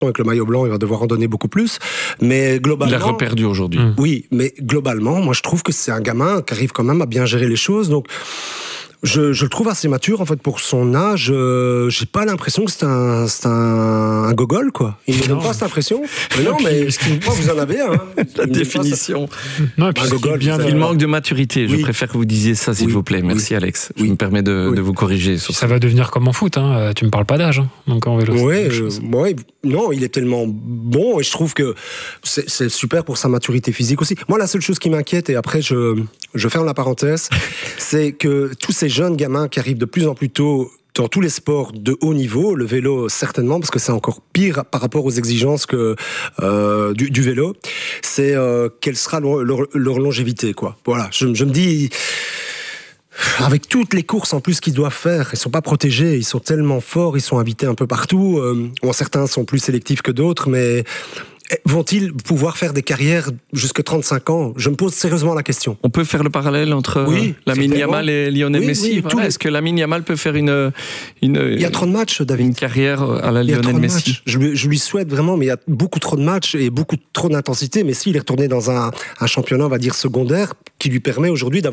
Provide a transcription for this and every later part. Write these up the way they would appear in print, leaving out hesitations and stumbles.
avec le maillot blanc, il va devoir en donner beaucoup plus. Mais globalement... Il a reperdu aujourd'hui. Oui, mais globalement, moi je trouve que c'est un gamin qui arrive quand même à bien gérer les choses. Donc je le trouve assez mature en fait pour son âge. J'ai pas l'impression que c'est un gogol, quoi. Il ne donne pas cette impression. Mais non, mais moi vous en avez un. La définition. Non, et puis Un gogol, Il manque de maturité. Je préfère que vous disiez ça, s'il vous plaît. Merci Alex. Je me permets de vous corriger sur ça. Ça va devenir comme en foot. Hein. Tu me parles pas d'âge. Hein. Donc en vélo. Non, il est tellement bon et je trouve que c'est super pour sa maturité physique aussi. Moi, la seule chose qui m'inquiète, et après je ferme la parenthèse, c'est que tous ces jeunes gamins qui arrivent de plus en plus tôt dans tous les sports de haut niveau, le vélo certainement, parce que c'est encore pire par rapport aux exigences que du vélo, c'est quelle sera leur longévité, quoi. Voilà, je me dis... Avec toutes les courses en plus qu'ils doivent faire, ils sont pas protégés, ils sont tellement forts, ils sont invités un peu partout. Certains sont plus sélectifs que d'autres, mais vont-ils pouvoir faire des carrières jusqu'à 35 ans ? Je me pose sérieusement la question. On peut faire le parallèle entre Lamine Yamal et Lionel Messi. Est-ce que Lamine Yamal peut faire il y a trop de matchs, David. Une carrière à la Lionel Messi. Je lui souhaite vraiment, mais il y a beaucoup trop de matchs et beaucoup trop d'intensité. Messi, il est retourné dans un championnat, on va dire, secondaire, qui lui permet aujourd'hui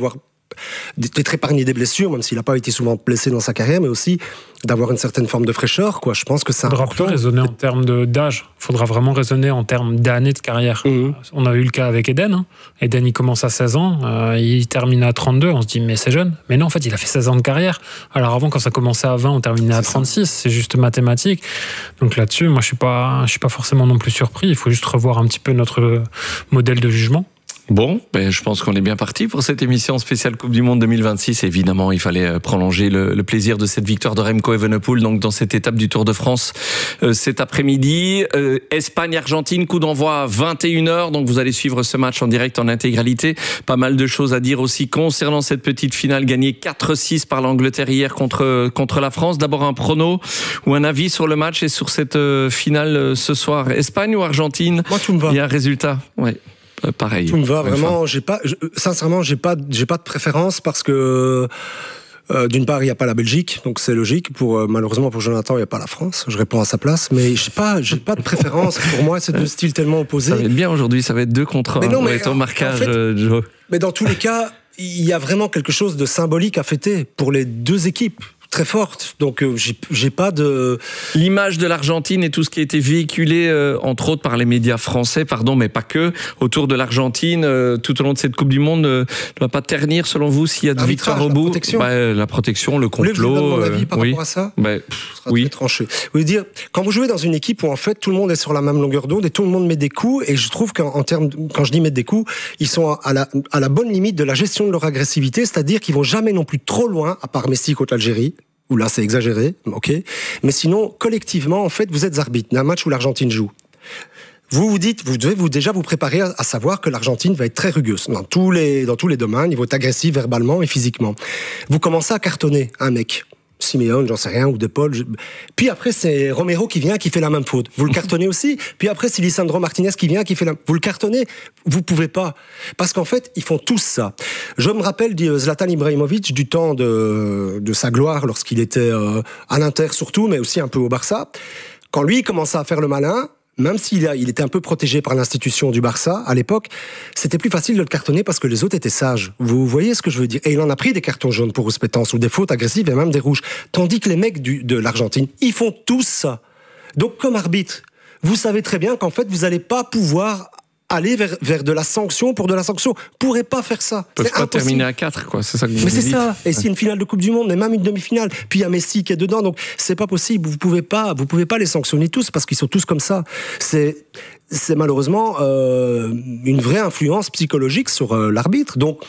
d'être épargné des blessures, même s'il n'a pas été souvent blessé dans sa carrière, mais aussi d'avoir une certaine forme de fraîcheur, quoi. Je pense que c'est important. Il faudra plus raisonner en termes d'âge. Il faudra vraiment raisonner en termes d'années de carrière. On a eu le cas avec Eden. Hein. Eden, il commence à 16 ans, il termine à 32. On se dit, mais c'est jeune. Mais non, en fait, il a fait 16 ans de carrière. Alors avant, quand ça commençait à 20, on terminait à 36. C'est juste mathématique. Donc là-dessus, moi, je suis pas forcément non plus surpris. Il faut juste revoir un petit peu notre modèle de jugement. Bon, je pense qu'on est bien parti pour cette émission spéciale Coupe du Monde 2026. Évidemment, il fallait prolonger le plaisir de cette victoire de Remco Evenepoel, donc dans cette étape du Tour de France cet après-midi. Espagne-Argentine, coup d'envoi à 21h, donc vous allez suivre ce match en direct en intégralité. Pas mal de choses à dire aussi concernant cette petite finale gagnée 4-6 par l'Angleterre hier contre la France. D'abord un prono ou un avis sur le match et sur cette finale ce soir. Espagne ou Argentine ? Moi, tout me va. Il y a un résultat, ouais. Pareil. Tout me va, vraiment. Sincèrement, j'ai pas de préférence parce que d'une part, il n'y a pas la Belgique, donc c'est logique. Malheureusement pour Jonathan, il n'y a pas la France. Je réponds à sa place, mais j'ai pas de préférence. Pour moi, c'est deux styles tellement opposés. Ça va être bien aujourd'hui, ça va être 2 contre 1. Mais non, mais ton marquage, en fait, Joe. Mais dans tous les cas, il y a vraiment quelque chose de symbolique à fêter pour les deux équipes. Très forte, donc j'ai pas de... L'image de l'Argentine et tout ce qui a été véhiculé, entre autres par les médias français, mais pas que, autour de l'Argentine, tout au long de cette Coupe du Monde, ne doit pas ternir, selon vous, s'il y a de victoire au bout. La protection, le complot... Vous voulez que je vous donne mon avis par rapport à ça ? Très tranché. Vous voulez dire, quand vous jouez dans une équipe où en fait tout le monde est sur la même longueur d'onde et tout le monde met des coups, et je trouve quand je dis mettre des coups, ils sont à la bonne limite de la gestion de leur agressivité, c'est-à-dire qu'ils vont jamais non plus trop loin, à part Messi contre l'Algérie, où là c'est exagéré, ok. Mais sinon, collectivement, en fait, vous êtes arbitre d'un match où l'Argentine joue. Vous dites, vous devez déjà vous préparer à savoir que l'Argentine va être très rugueuse dans tous les domaines, ils vont être agressifs verbalement et physiquement. Vous commencez à cartonner un mec. Simeone, j'en sais rien, ou De Paul. Puis après, c'est Romero qui vient, qui fait la même faute. Vous le cartonnez aussi. Puis après, c'est Lisandro Martinez qui vient, qui fait vous le cartonnez. Vous pouvez pas. Parce qu'en fait, ils font tous ça. Je me rappelle de Zlatan Ibrahimovic du temps de sa gloire, lorsqu'il était à l'Inter surtout, mais aussi un peu au Barça. Quand lui, il commençait à faire le malin, même s'il était un peu protégé par l'institution du Barça à l'époque, c'était plus facile de le cartonner parce que les autres étaient sages. Vous voyez ce que je veux dire ? Et il en a pris des cartons jaunes pour rouspétance ou des fautes agressives et même des rouges. Tandis que les mecs de l'Argentine, ils font tous ça. Donc comme arbitre, vous savez très bien qu'en fait, vous n'allez pas pouvoir aller vers de la sanction pour de la sanction. Vous ne pourrez pas faire ça. Ils peuvent pas terminer à 4, quoi. C'est ça que vous Mais dites. c'est ça. Et c'est une finale de Coupe du Monde, mais même une demi-finale. Puis il y a Messi qui est dedans, donc c'est pas possible. Vous pouvez pas les sanctionner tous parce qu'ils sont tous comme ça. C'est malheureusement une vraie influence psychologique sur l'arbitre. Donc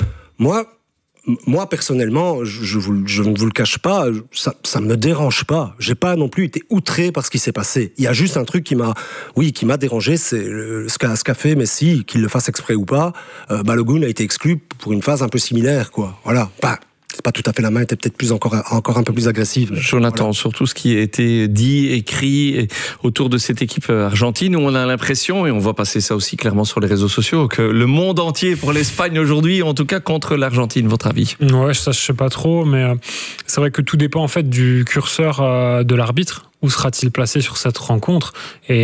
moi, personnellement, je ne vous le cache pas, ça me dérange pas. J'ai pas non plus été outré par ce qui s'est passé. Il y a juste un truc qui m'a dérangé, c'est ce qu'a fait Messi, qu'il le fasse exprès ou pas. Balogun a été exclu pour une phase un peu similaire, quoi. Voilà. c'est pas tout à fait la main, était peut-être encore un peu plus agressive. Jonathan, surtout ce qui a été dit, écrit autour de cette équipe argentine, où on a l'impression, et on voit passer ça aussi clairement sur les réseaux sociaux, que le monde entier pour l'Espagne aujourd'hui, en tout cas contre l'Argentine, votre avis? Ouais, ça je sais pas trop, mais c'est vrai que tout dépend en fait du curseur de l'arbitre. Où sera-t-il placé sur cette rencontre? Et